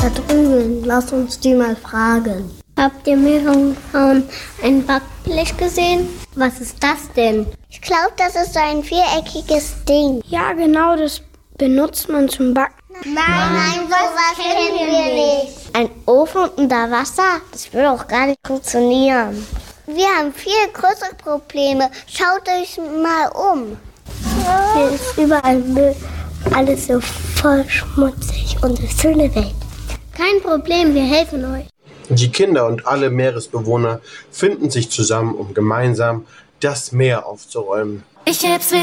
Da drüben, lass uns die mal fragen. Habt ihr Meerjungfrauen ein Backblech gesehen? Was ist das denn? Ich glaube, das ist so ein viereckiges Ding. Ja, genau, das benutzt man zum Backen. Nein, sowas kennen wir nicht. Ein Ofen unter Wasser? Das würde auch gar nicht funktionieren. Wir haben viel größere Probleme. Schaut euch mal um. Hier ist überall Müll, alles so voll schmutzig und eine schöne Welt. Kein Problem, wir helfen euch. Die Kinder und alle Meeresbewohner finden sich zusammen, um gemeinsam das Meer aufzuräumen. Ich heb's wieder